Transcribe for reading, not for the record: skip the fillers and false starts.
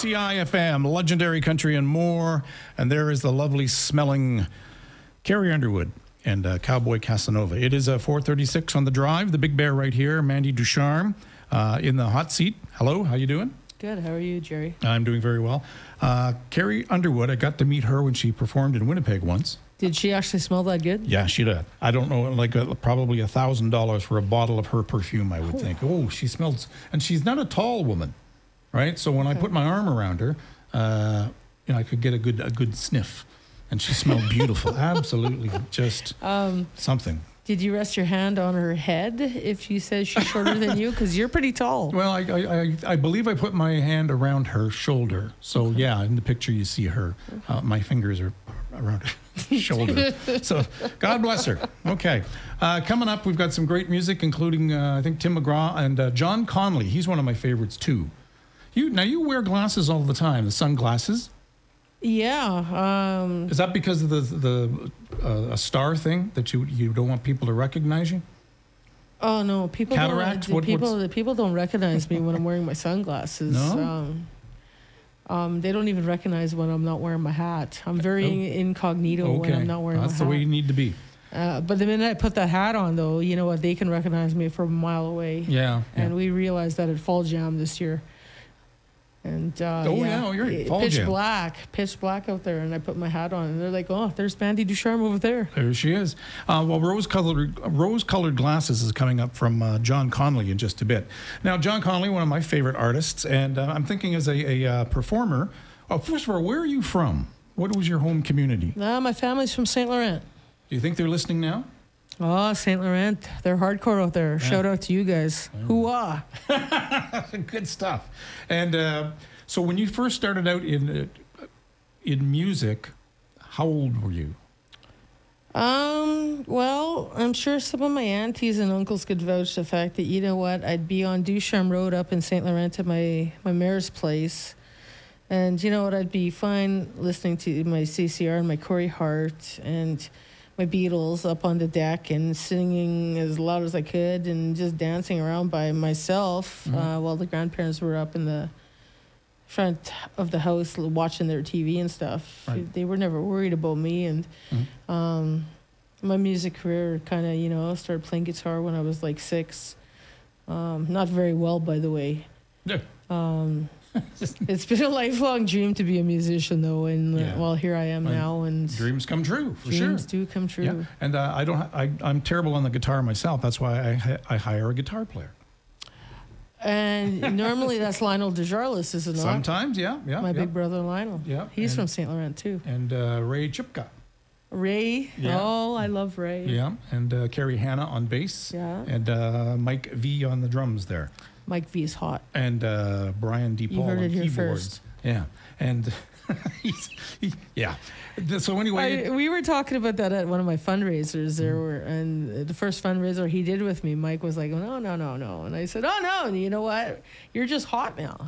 CIFM, Legendary Country and More. And there is the lovely smelling Carrie Underwood and Cowboy Casanova. It is 4:36 on the drive. The Big Bear right here, Mandy Ducharme in the hot seat. Hello, how you doing? Good. How are you, Jerry? I'm doing very well. Carrie Underwood, I got to meet her when she performed in Winnipeg once. Did she actually smell that good? Yeah, she did. I don't know, like probably $1,000 for a bottle of her perfume, I would think. Oh, she smells, and she's not a tall woman, right? So when I put my arm around her, I could get a good sniff, and she smelled beautiful. Absolutely, just something. Did you rest your hand on her head if she says she's shorter than you? Because you're pretty tall. Well, I believe I put my hand around her shoulder. So, yeah, in the picture you see her. My fingers are around her shoulder. So, God bless her. Okay. Coming up, we've got some great music, including, I think, Tim McGraw and John Connolly. He's one of my favorites, too. You wear glasses all the time, the sunglasses. Yeah. Is that because of the a star thing that you don't want people to recognize you? Oh no, people Cataract? People don't recognize me when I'm wearing my sunglasses. No? They don't even recognize when I'm not wearing my hat. I'm very incognito when I'm not wearing my hat. That's the way you need to be. But the minute I put that hat on, though, you know what? They can recognize me from a mile away. Yeah. And we realized that at Fall Jam this year. And you're at Fall Jam. Pitch black out there, and I put my hat on, and they're like, "Oh, there's Mandy Ducharme over there." There she is. Well, rose-colored glasses is coming up from John Connolly in just a bit. Now, John Connolly, one of my favorite artists, and I'm thinking as a performer. First of all, where are you from? What was your home community? My family's from St. Laurent. Do you think they're listening now? Oh, St. Laurent. They're hardcore out there. Yeah. Shout out to you guys. Hoo-ah. Good stuff. And so when you first started out in music, how old were you? Well, I'm sure some of my aunties and uncles could vouch the fact that, you know what, I'd be on Ducharme Road up in St. Laurent at my mayor's place. And you know what, I'd be fine listening to my CCR and my Corey Hart and my Beatles up on the deck and singing as loud as I could and just dancing around by myself while the grandparents were up in the front of the house watching their TV and stuff. Right. They were never worried about me. And my music career kind of, started playing guitar when I was like 6. Not very well, by the way. Yeah. It's been a lifelong dream to be a musician, though, and here I am now. And dreams come true, for sure. Dreams do come true. Yeah. And I'm terrible on the guitar myself. That's why I hire a guitar player. And normally that's Lionel Desjarlais, is it not? Sometimes, yeah. My big brother Lionel. Yeah. He's from St. Laurent too. And Ray Chipka. Ray. Yeah. Oh, I love Ray. Yeah. And Carrie Hanna on bass. Yeah. And Mike V on the drums there. Mike V is hot. And Brian D. Paul on keyboards. You heard it here first. Yeah. And So anyway, we were talking about that at one of my fundraisers. And the first fundraiser he did with me, Mike was like, "No," and I said, "Oh no, you know what? You're just hot now."